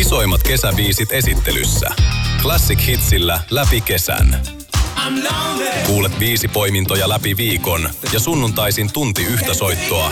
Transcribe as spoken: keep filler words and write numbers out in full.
Isoimmat kesäbiisit esittelyssä. Classic Hitsillä läpi kesän. Kuulet biisipoimintoja läpi viikon ja sunnuntaisin tunti yhtä soittoa